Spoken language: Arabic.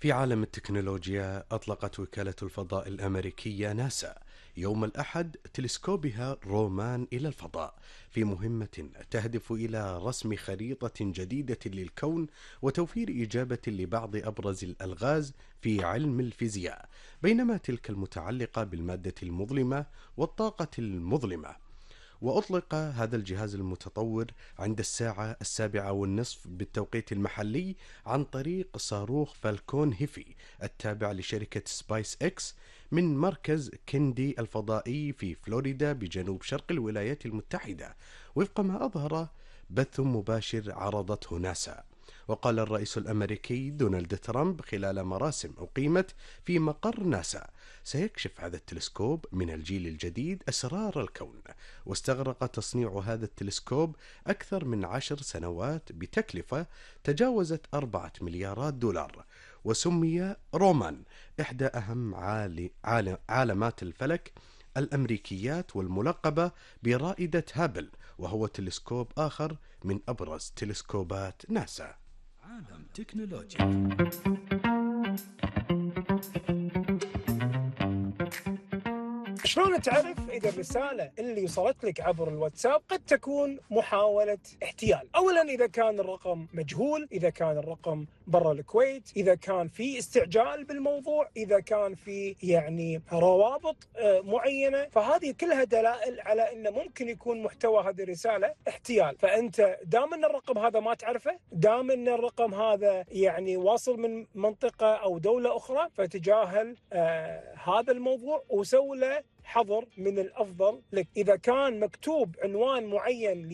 في عالم التكنولوجيا، أطلقت وكالة الفضاء الأمريكية ناسا يوم الأحد تلسكوبها رومان إلى الفضاء في مهمة تهدف إلى رسم خريطة جديدة للكون وتوفير إجابة لبعض أبرز الألغاز في علم الفيزياء، بينما تلك المتعلقة بالمادة المظلمة والطاقة المظلمة. وأطلق هذا الجهاز المتطور عند الساعة 7:30 بالتوقيت المحلي عن طريق صاروخ فالكون هيفي التابع لشركة سبايس إكس من مركز كيندي الفضائي في فلوريدا بجنوب شرق الولايات المتحدة، وفق ما أظهر بث مباشر عرضته ناسا. وقال الرئيس الأمريكي دونالد ترامب خلال مراسم أقيمت في مقر ناسا: سيكشف هذا التلسكوب من الجيل الجديد أسرار الكون. واستغرق تصنيع هذا التلسكوب أكثر من 10 سنوات بتكلفة تجاوزت 4 مليارات دولار، وسمي رومان إحدى أهم عالمات الفلك الأمريكيات، والملقبة برائدة هابل، وهو تلسكوب آخر من أبرز تلسكوبات ناسا. عالم تكنولوجيا. شلون تعرف إذا الرسالة اللي وصلت لك عبر الواتساب قد تكون محاولة احتيال؟ أولاً إذا كان الرقم مجهول، إذا كان الرقم برا الكويت، إذا كان في استعجال بالموضوع، إذا كان في روابط معينة، فهذه كلها دلائل على أنه ممكن يكون محتوى هذه الرسالة احتيال. فأنت دام أن الرقم هذا ما تعرفه، دام أن الرقم هذا واصل من منطقة أو دولة أخرى، فتجاهل هذا الموضوع وسوي له حظر من الأفضل لك. إذا كان مكتوب عنوان معين